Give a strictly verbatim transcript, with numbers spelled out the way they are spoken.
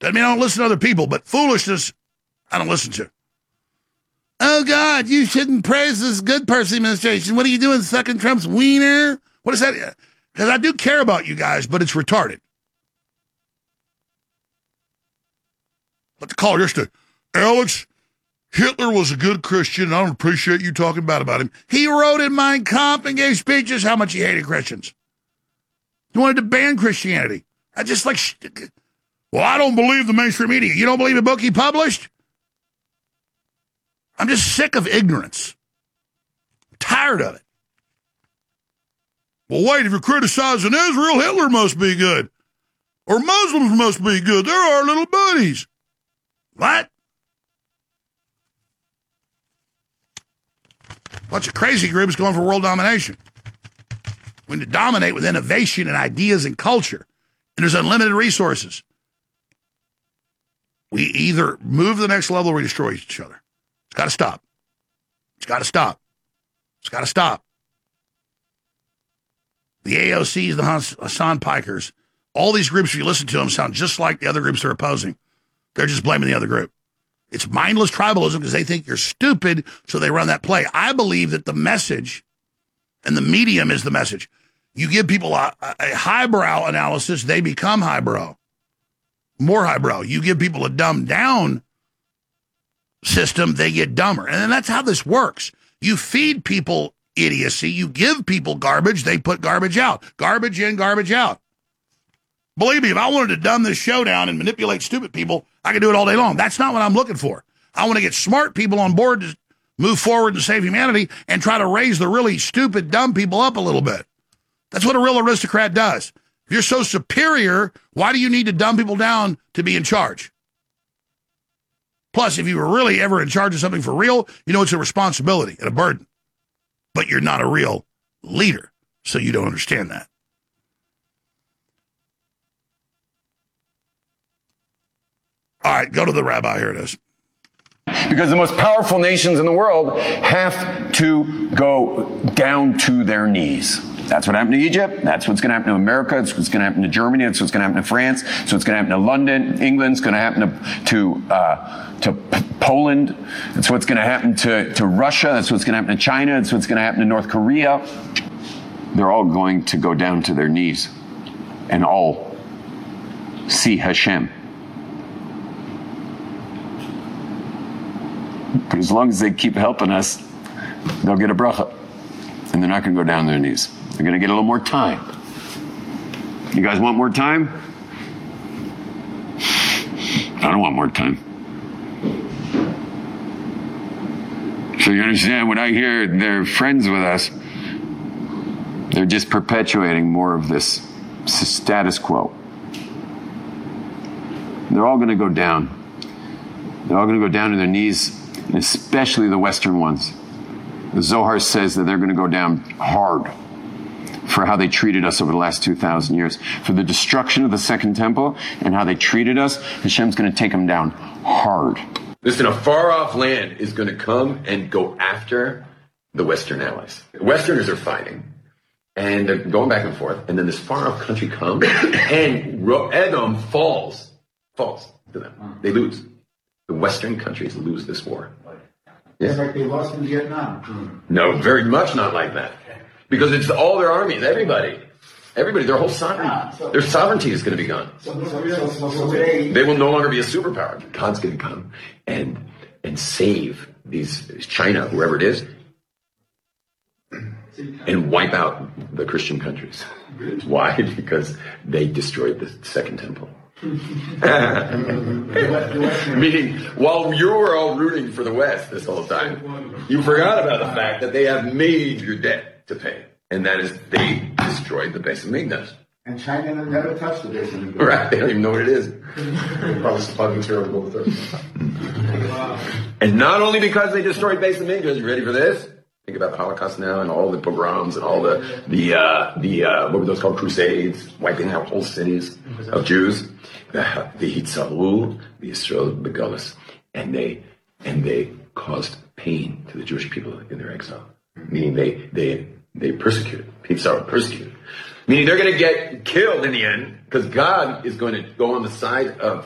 Doesn't mean I don't listen to other people, but foolishness, I don't listen to. Oh, God, you shouldn't praise this good person administration. What are you doing, sucking Trump's wiener? What is that? Because I do care about you guys, but it's retarded. But the caller just to, Alex, Hitler was a good Christian, and I don't appreciate you talking bad about him. He wrote in Mein Kampf and gave speeches how much he hated Christians. He wanted to ban Christianity. I just like, well, I don't believe the mainstream media. You don't believe the book he published? I'm just sick of ignorance. I'm tired of it. Well, wait, if you're criticizing Israel, Hitler must be good. Or Muslims must be good. They're our little buddies. What? Bunch of crazy groups going for world domination. We need to dominate with innovation and ideas and culture. And there's unlimited resources. We either move to the next level or we destroy each other. It's got to stop. It's got to stop. It's got to stop. The A O Cs, the Hassan Pikers, all these groups, if you listen to them, sound just like the other groups they're opposing. They're just blaming the other group. It's mindless tribalism because they think you're stupid, so they run that play. I believe that the message and the medium is the message. You give people a, a highbrow analysis, they become highbrow. More highbrow. You give people a dumbed down system, they get dumber. And then that's how this works. You feed people idiocy. You give people garbage, they put garbage out. Garbage in, garbage out. Believe me, if I wanted to dumb this show down and manipulate stupid people, I could do it all day long. That's not what I'm looking for. I want to get smart people on board to move forward and save humanity and try to raise the really stupid, dumb people up a little bit. That's what a real aristocrat does. If you're so superior, why do you need to dumb people down to be in charge? Plus, if you were really ever in charge of something for real, you know it's a responsibility and a burden. But you're not a real leader, so you don't understand that. All right, go to the rabbi. Here it is. Because the most powerful nations in the world have to go down to their knees. That's what happened to Egypt. That's what's going to happen to America. That's what's going to happen to Germany. That's what's going to happen to France. That's what's going to happen to London. England's going to happen to to, uh, to P- Poland. That's what's going to happen to, to Russia. That's what's going to happen to China. That's what's going to happen to North Korea. They're all going to go down to their knees and all see Hashem. But as long as they keep helping us, they'll get a bracha. And they're not going to go down their knees. They're going to get a little more time. You guys want more time? I don't want more time. So you understand, when I hear they're friends with us, they're just perpetuating more of this status quo. They're all going to go down. They're all going to go down to their knees, especially the Western ones. The Zohar says that they're going to go down hard for how they treated us over the last two thousand years. For the destruction of the Second Temple and how they treated us, Hashem's going to take them down hard. Listen, a far-off land is going to come and go after the Western allies. Westerners are fighting, and they're going back and forth, and then this far-off country comes, and Edom falls, falls to them. They lose. The Western countries lose this war. Yeah. It's like they lost in Vietnam. No, very much not like that. Because it's all their armies, everybody. Everybody, their whole sovereignty, ah, so, their sovereignty is going to be gone. So, so, so, so they, they will no longer be a superpower. God's going to come and and save these China, whoever it is, and wipe out the Christian countries. Why? Because they destroyed the Second Temple. Meaning, while you were all rooting for the West this whole time, you forgot about the fact that they have major debt to pay, and that is they destroyed the Beis Hamikdash. And China never touched the Beis Hamikdash. Right? They don't even know what it is. And not only because they destroyed Beis Hamikdash. You ready for this? Think about the Holocaust now and all the pogroms and all the the uh, the uh, what were those called, crusades, wiping out whole cities of Jews. The the Hitzarul, the Yisrael Begullus, and they and they caused pain to the Jewish people in their exile. Meaning they they they persecuted. Hitzarul persecuted. Meaning they're going to get killed in the end because God is going to go on the side of